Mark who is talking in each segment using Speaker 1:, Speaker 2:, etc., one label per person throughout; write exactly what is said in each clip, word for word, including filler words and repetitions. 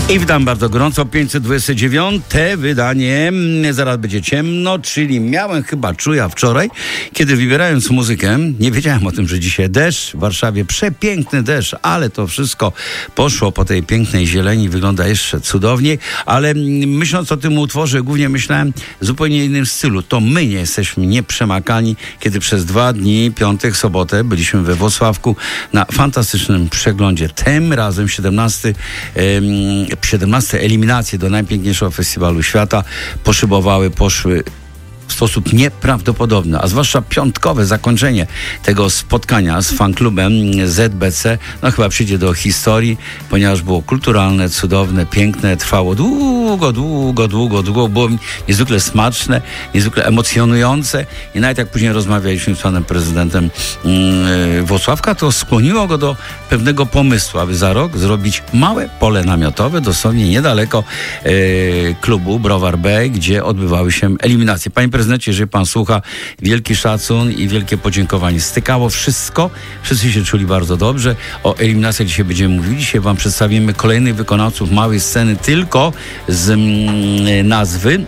Speaker 1: I witam bardzo gorąco, pięćset dwadzieścia dziewiąte wydanie, zaraz będzie ciemno, czyli miałem chyba czuja wczoraj, kiedy wybierając muzykę, nie wiedziałem o tym, że dzisiaj deszcz, w Warszawie przepiękny deszcz, ale to wszystko poszło po tej pięknej zieleni, wygląda jeszcze cudowniej, ale myśląc o tym utworze, głównie myślałem w zupełnie innym stylu. To my nie jesteśmy nieprzemakalni, kiedy przez dwa dni, piątek, sobotę, byliśmy we Włocławku na fantastycznym przeglądzie. Tym razem siedemnaste siedemnaste eliminacje do najpiękniejszego festiwalu świata poszybowały, poszły w sposób nieprawdopodobny, a zwłaszcza piątkowe zakończenie tego spotkania z fanklubem Z B C, no chyba przyjdzie do historii, ponieważ było kulturalne, cudowne, piękne, trwało długo, długo, długo, długo, było niezwykle smaczne, niezwykle emocjonujące i nawet jak później rozmawialiśmy z panem prezydentem yy, Włocławka, to skłoniło go do pewnego pomysłu, aby za rok zrobić małe pole namiotowe, dosłownie niedaleko yy, klubu Browar Bay, gdzie odbywały się eliminacje. Panie prezydencie, jeżeli pan słucha, wielki szacun i wielkie podziękowanie. Stykało wszystko, wszyscy się czuli bardzo dobrze. O eliminacjach dzisiaj będziemy mówili. Dzisiaj wam przedstawimy kolejnych wykonawców małej sceny tylko z mm, nazwy,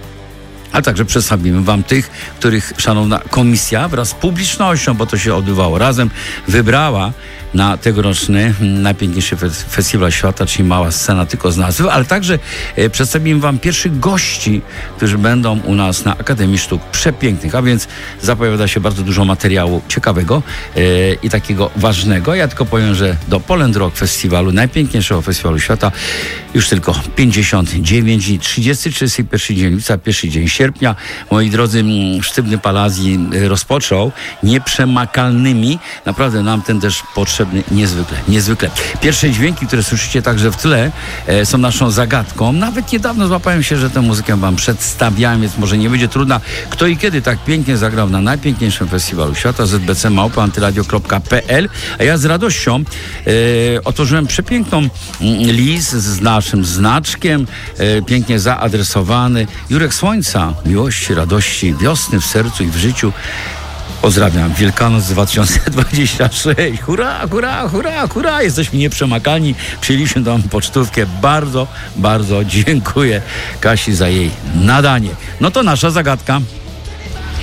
Speaker 1: a także przedstawimy wam tych, których szanowna komisja wraz z publicznością, bo to się odbywało razem, wybrała na tegoroczny najpiękniejszy festiwal świata, czyli mała scena tylko z nazwy, ale także e, przedstawimy wam pierwszych gości, którzy będą u nas na Akademii Sztuk Przepięknych, a więc zapowiada się bardzo dużo materiału ciekawego e, i takiego ważnego. Ja tylko powiem, że do Poland Rock Festiwalu, najpiękniejszego festiwalu świata, już tylko pięćdziesiąt dziewięć dni, trzydziesty, trzydziesty pierwszy dzień lipca, pierwszy dzień sierpnia. Moi drodzy, sztywny Palazzi rozpoczął nieprzemakalnymi, naprawdę nam ten też potrzebny niezwykle, niezwykle. Pierwsze dźwięki, które słyszycie także w tle, e, są naszą zagadką. Nawet niedawno złapałem się, że tę muzykę wam przedstawiałem, więc może nie będzie trudna. Kto i kiedy tak pięknie zagrał na najpiękniejszym festiwalu świata, z b c małpa antyradio kropka p l, a ja z radością e, otworzyłem przepiękną mm, list z naszym znaczkiem, e, pięknie zaadresowany. Jurek Słońca, miłości, radości, wiosny w sercu i w życiu. Pozdrawiam. Wielkanoc dwa tysiące dwudziesty trzeci. Hurra, hurra, hurra, hurra. Jesteśmy nieprzemakalni. Przyjęliśmy tą pocztówkę. Bardzo, bardzo dziękuję Kasi za jej nadanie. No to nasza zagadka.